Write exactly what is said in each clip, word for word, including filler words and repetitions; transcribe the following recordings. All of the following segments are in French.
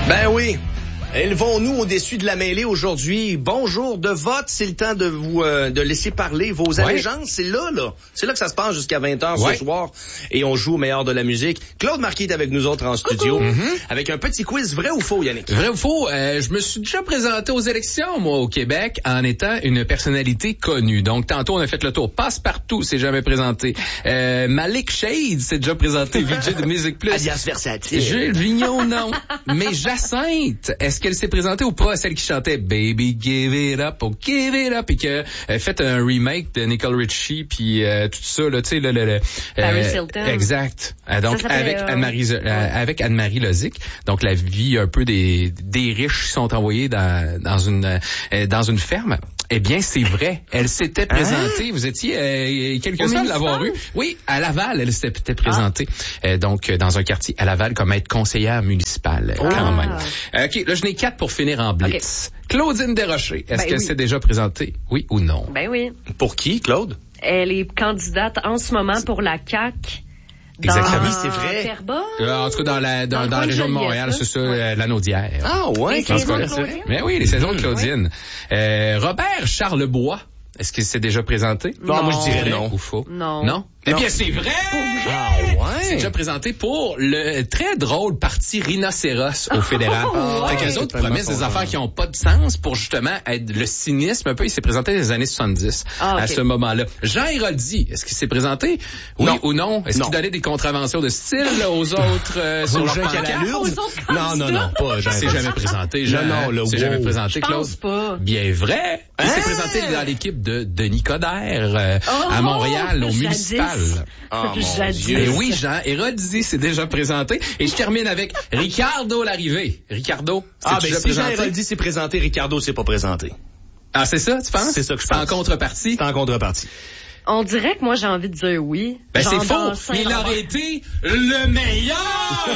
Ben oui. Élevons-nous au-dessus de la mêlée aujourd'hui. Bonjour de vote, c'est le temps de vous euh, de laisser parler vos allégeances. Ouais. C'est là, là. C'est là que ça se passe jusqu'à vingt heures ouais. ce soir. Et on joue au meilleur de la musique. Claude Marquis est avec nous autres en studio. Mm-hmm. Avec un petit quiz vrai ou faux, Yannick? Vrai ou faux? Euh, je me suis déjà présenté aux élections, moi, au Québec, en étant une personnalité connue. Donc, tantôt, on a fait le tour. Passe-partout, c'est jamais présenté. Euh, Malik Shade s'est déjà présenté. V J de Musique Plus. Alias versatile. Gilles Vigneault, non. Mais Jacinthe, est-ce qu'elle s'est présentée ou pas? Celle qui chantait Baby Give It Up, oh Give It Up, et qui a euh, fait un remake de Nicole Richie, puis euh, tout ça, là, tu sais, le, le, le Paris euh, Hilton. Exact. Euh, donc, avec euh... Anne-Marie, euh, avec Anne-Marie Lozic. Donc, la vie un peu des, des riches qui sont envoyés dans, dans une, euh, dans une ferme. Eh bien, c'est vrai. Elle s'était présentée. Hein? Vous étiez euh, quelques semaines à l'avoir eu. Oui, à Laval, elle s'était présentée. Ah. Euh, donc, dans un quartier à Laval, comme être conseillère municipale, oh. quand même. Euh, OK, là, je n'ai quatre pour finir en blitz. Okay. Claudine Desrochers, est-ce ben qu'elle oui. s'est déjà présentée? Oui ou non? Ben oui. Pour qui, Claude? Elle est candidate en ce moment pour la C A Q. Exactement, oui, c'est vrai. Terrebonne? Euh, en tout cas, dans la, dans, dans, dans la région de Montréal, c'est ça, ouais. euh, l'Anaudière. Ah, ouais, les saisons de Claudine. Mais oui, les saisons de Claudine. Oui. Euh, Robert Charlebois, est-ce qu'il s'est déjà présenté? Non, moi, je dirais non. Ou faux? Non. Non? Eh bien, c'est vrai! Ah, ouais! C'est déjà présenté pour le très drôle parti Rhinocéros au fédéral. Oh, ouais. Fait qu'eux autres promettent des affaires qui n'ont pas de sens pour justement être le cynisme un peu. Il s'est présenté dans les années soixante-dix, ah, okay. à ce moment-là. Jean Héroldi, est-ce qu'il s'est présenté? Oui non. ou non? Est-ce non. qu'il donnait des contraventions de style là, aux autres euh, sur leur pancarte? Non, non, non, pas Jean. Il s'est jamais présenté. Jean, non, non, le s'est wow. jamais présenté, Claude. Je pense pas. Bien vrai. Il hein? s'est présenté dans l'équipe de Denis Coderre euh, oh, à Montréal, au municipal. Oh, Et oui, Jean Héroldi s'est déjà présenté. Et je termine avec Ricardo Larrivée. Ricardo, ah, ben si Jean Héroldi s'est présenté, Ricardo s'est pas présenté. Ah, c'est ça, tu penses? C'est ça que je pense. En contrepartie? C'est en contrepartie. On dirait que moi, j'ai envie de dire oui. Ben, c'est faux. Il aurait été le meilleur!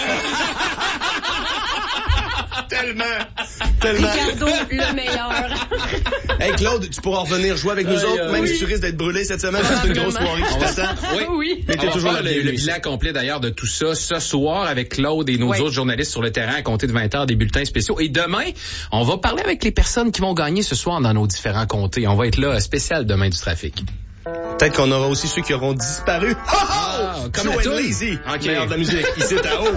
Tellement! Tellement! Ricardo, le meilleur! Hey, Claude, tu pourras revenir jouer avec nous euh, autres, euh, même oui. si tu risques d'être brûlé cette semaine. C'est une grosse soirée. On va oui. oui. Mais t'es toujours le, le bilan complet, d'ailleurs, de tout ça ce soir avec Claude et nos oui. autres journalistes sur le terrain à compter de vingt heures des bulletins spéciaux. Et demain, on va parler avec les personnes qui vont gagner ce soir dans nos différents comtés. On va être là spécial demain du trafic. Peut-être qu'on aura aussi ceux qui auront disparu. Oh, oh! Ah, comme la Lazy. OK. Meilleur de la musique. Ici, à haut.